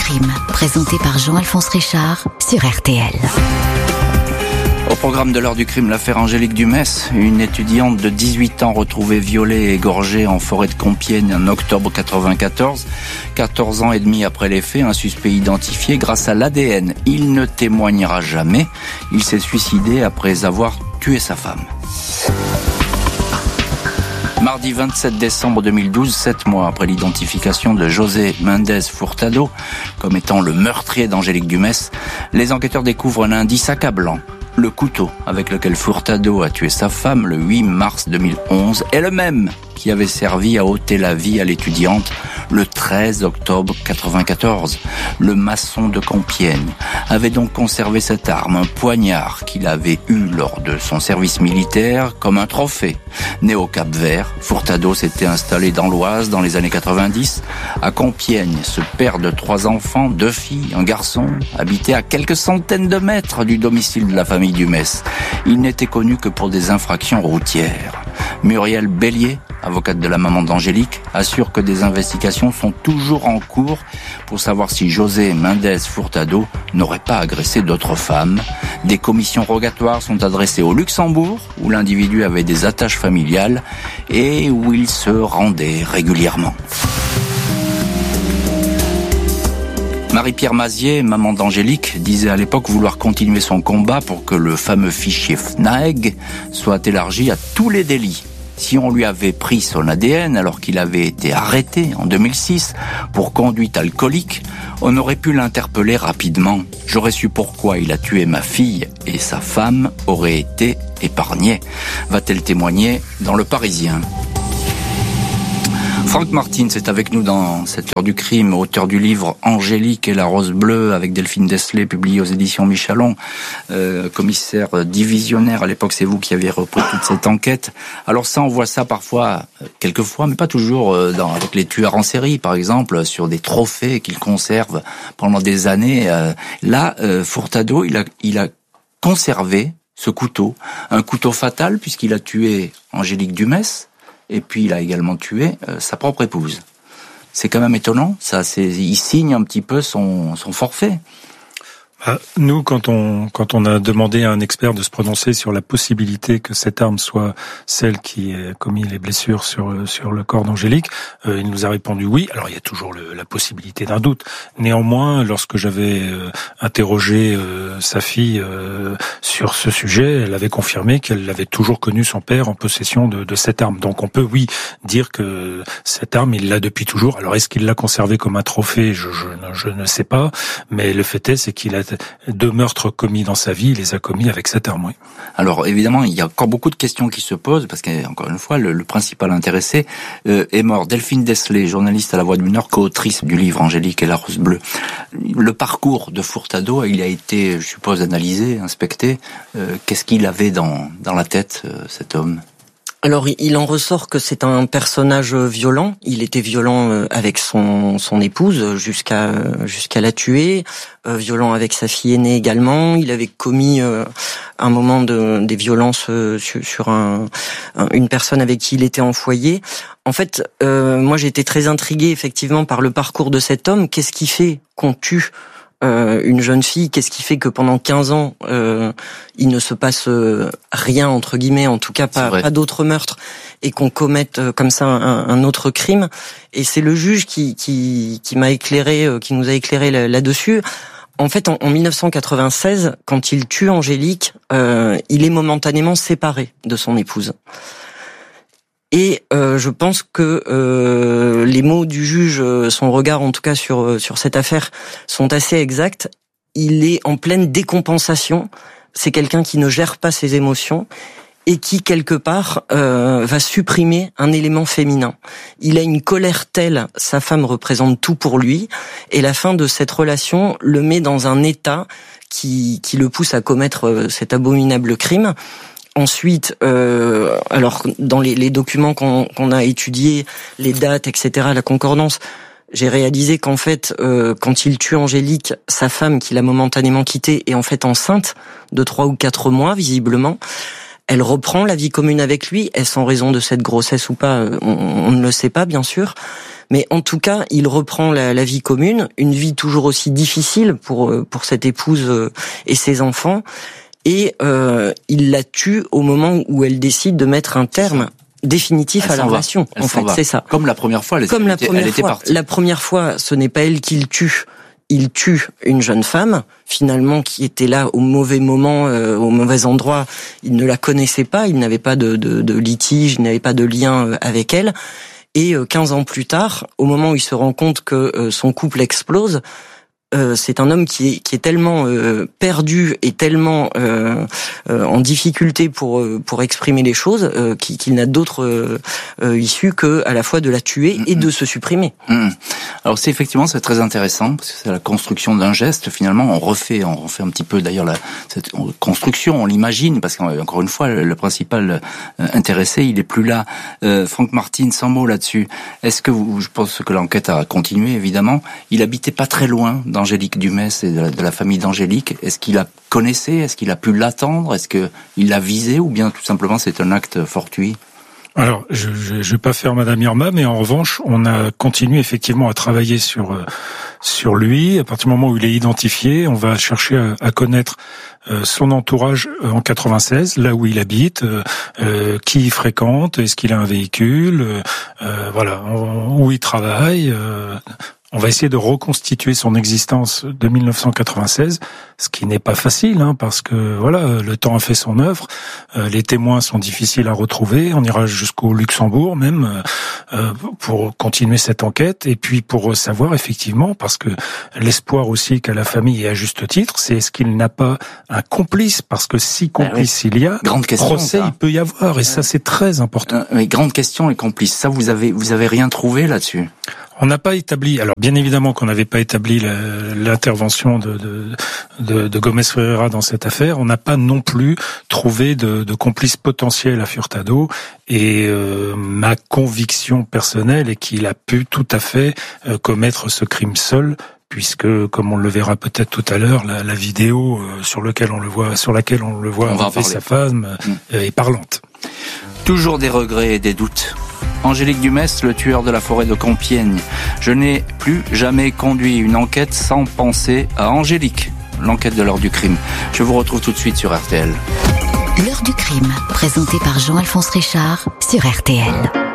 crime, présenté par Jean-Alphonse Richard sur RTL. Au programme de l'heure du crime, l'affaire Angélique Dumès, une étudiante de 18 ans retrouvée violée et égorgée en forêt de Compiègne en octobre 94. 14 ans et demi après les faits, un suspect identifié grâce à l'ADN. Il ne témoignera jamais. Il s'est suicidé après avoir tué sa femme. Mardi 27 décembre 2012, 7 mois après l'identification de José Méndez Furtado comme étant le meurtrier d'Angélique Dumès, les enquêteurs découvrent un indice accablant. Le couteau avec lequel Furtado a tué sa femme le 8 mars 2011 est le même qui avait servi à ôter la vie à l'étudiante le 13 octobre 94. Le maçon de Compiègne avait donc conservé cette arme, un poignard qu'il avait eu lors de son service militaire comme un trophée. Né au Cap-Vert, Furtado s'était installé dans l'Oise dans les années 90. À Compiègne, ce père de 3 enfants, 2 filles, un garçon, habitait à quelques centaines de mètres du domicile de la famille Dumès. Il n'était connu que pour des infractions routières. Muriel Bélier, avocate de la maman d'Angélique, assure que des investigations sont toujours en cours pour savoir si José Méndez Furtado n'aurait pas agressé d'autres femmes. Des commissions rogatoires sont adressées au Luxembourg, où l'individu avait des attaches familiales et où il se rendait régulièrement. Marie-Pierre Mazier, maman d'Angélique, disait à l'époque vouloir continuer son combat pour que le fameux fichier FNAEG soit élargi à tous les délits. Si on lui avait pris son ADN alors qu'il avait été arrêté en 2006 pour conduite alcoolique, on aurait pu l'interpeller rapidement. J'aurais su pourquoi il a tué ma fille et sa femme aurait été épargnée. Va-t-elle témoigner dans Le Parisien ? Franck Martins est avec nous dans cette heure du crime, auteur du livre Angélique et la rose bleue avec Delphine Deslay, publié aux éditions Michalon, commissaire divisionnaire. À l'époque, c'est vous qui avez repris toute cette enquête. Alors ça, on voit ça parfois, quelquefois, mais pas toujours, avec les tueurs en série, par exemple, sur des trophées qu'ils conservent pendant des années. Là, Furtado, il a conservé ce couteau, un couteau fatal puisqu'il a tué Angélique Dumès. Et puis il a également tué sa propre épouse. C'est quand même étonnant, ça. Il signe un petit peu son forfait. Nous, quand on a demandé à un expert de se prononcer sur la possibilité que cette arme soit celle qui a commis les blessures sur le corps d'Angélique, il nous a répondu oui. Alors il y a toujours la possibilité d'un doute. Néanmoins, lorsque j'avais interrogé sa fille sur ce sujet, elle avait confirmé qu'elle avait toujours connu son père en possession de cette arme. Donc on peut dire que cette arme, il l'a depuis toujours. Alors est-ce qu'il l'a conservée comme un trophée ? Je ne sais pas, mais le fait est, c'est qu'il a 2 meurtres commis dans sa vie, il les a commis avec cette arme, oui. Alors évidemment, il y a encore beaucoup de questions qui se posent, parce qu'encore une fois, le principal intéressé est mort. Delphine Deslay, journaliste à La Voix du Nord, co-autrice du livre Angélique et la rose bleue. Le parcours de Furtado, il a été, je suppose, analysé, inspecté. Qu'est-ce qu'il avait dans la tête, cet homme ? Alors, il en ressort que c'est un personnage violent. Il était violent avec son épouse jusqu'à la tuer, violent avec sa fille aînée également. Il avait commis un moment des violences sur une personne avec qui il était en foyer. En fait, moi j'ai été très intriguée effectivement par le parcours de cet homme. Qu'est-ce qui fait qu'on tue une jeune fille? Qu'est-ce qui fait que pendant 15 ans il ne se passe rien, entre guillemets, en tout cas pas d'autres meurtres, et qu'on commette comme ça un autre crime? Et c'est le juge qui m'a éclairé, qui nous a éclairé là-dessus. En fait, en 1996, quand il tue Angélique, il est momentanément séparé de son épouse. Et je pense que les mots du juge, son regard en tout cas sur cette affaire, sont assez exacts. Il est en pleine décompensation. C'est quelqu'un qui ne gère pas ses émotions et qui, quelque part, va supprimer un élément féminin. Il a une colère telle, sa femme représente tout pour lui, et la fin de cette relation le met dans un état qui le pousse à commettre cet abominable crime. Ensuite, alors dans les documents qu'on a étudiés, les dates, etc., la concordance, j'ai réalisé qu'en fait, quand il tue Angélique, sa femme, qu'il a momentanément quittée, est en fait enceinte de 3 ou 4 mois, visiblement. Elle reprend la vie commune avec lui. Est-ce en raison de cette grossesse ou pas? On ne le sait pas, bien sûr. Mais en tout cas, il reprend la vie commune, une vie toujours aussi difficile pour cette épouse et ses enfants. Et il la tue au moment où elle décide de mettre un terme définitif à la relation. En fait, c'est ça. Comme la première fois, elle était partie. La première fois, ce n'est pas elle qui le tue. Il tue une jeune femme, finalement, qui était là au mauvais moment, au mauvais endroit. Il ne la connaissait pas, il n'avait pas de litige, il n'avait pas de lien avec elle. Et 15 ans plus tard, au moment où il se rend compte que son couple explose, c'est un homme qui est tellement perdu et tellement en difficulté pour exprimer les choses qu'il n'a d'autre issue que à la fois de la tuer et de se supprimer. Alors c'est très intéressant parce que c'est la construction d'un geste. Finalement, on refait un petit peu d'ailleurs cette construction. On l'imagine parce qu'encore une fois, le principal intéressé, il est plus là. Franck Martin, sans mots là-dessus. Est-ce que je pense que l'enquête a continué évidemment. Il habitait pas très loin d'Angélique Dumès et de la famille d'Angélique. Est-ce qu'il la connaissait? Est-ce qu'il a pu l'attendre? Est-ce qu'il l'a visée? Ou bien tout simplement c'est un acte fortuit? Alors, je vais pas faire Madame Irma, mais en revanche, on a continué effectivement à travailler sur lui. À partir du moment où il est identifié, on va chercher à connaître son entourage en 96, là où il habite, qui il fréquente, est-ce qu'il a un véhicule, voilà, où il travaille. On va essayer de reconstituer son existence de 1996, ce qui n'est pas facile, parce que voilà, le temps a fait son œuvre. Les témoins sont difficiles à retrouver. On ira jusqu'au Luxembourg même pour continuer cette enquête et puis pour savoir effectivement, parce que l'espoir aussi qu'a la famille, et à juste titre, c'est est-ce qu'il n'a pas un complice, parce que si complice il y a, grande question, procès ça. Il peut y avoir, et ça c'est très important. Mais grande question, les complices. Ça, vous avez rien trouvé là-dessus? On n'a pas établi, alors bien évidemment qu'on n'avait pas établi l'intervention de Gomez Ferreira dans cette affaire, on n'a pas non plus trouvé de complice potentiel à Furtado, et ma conviction personnelle est qu'il a pu tout à fait commettre ce crime seul, puisque, comme on le verra peut-être tout à l'heure, la vidéo sur laquelle on le voit avec sa femme est parlante. Toujours des regrets et des doutes. Angélique Dumès, le tueur de la forêt de Compiègne. Je n'ai plus jamais conduit une enquête sans penser à Angélique. L'enquête de l'heure du crime. Je vous retrouve tout de suite sur RTL. L'heure du crime, présenté par Jean-Alphonse Richard sur RTL.